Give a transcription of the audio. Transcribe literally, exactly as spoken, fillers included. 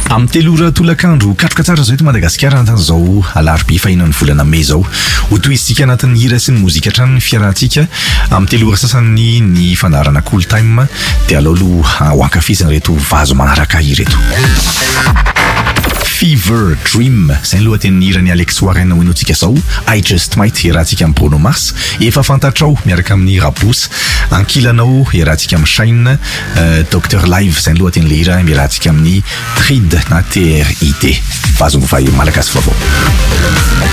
Amin'ny telo ora tolakandro katroka tsara zao eto Madagasikara tan'izao alarobia fahinan'ny volana May zao. Ho tohizitsika anatin'ny hira sy ny mozika hatrany ny fiarahantsika amin'ny telo ora sasany ny fandaharana Cool Time dia aleo aloha ho ankafizina reto vazo manaraka ireto. Fever Dream zay lohatenin'ny hiran'ny Alex Warren hoinontsika zao. I Just Might iarahantsika amin'ny Bruno Mars. Efa fantatrao miaraka amin'ny Rabous. Ankilanao iarahantsika amin'ny Shine. uh, Docteur Live zay lohatenin'le hira iarahantsika amin'ny Trid na T R I D. Vazo vai malagasy vaovao.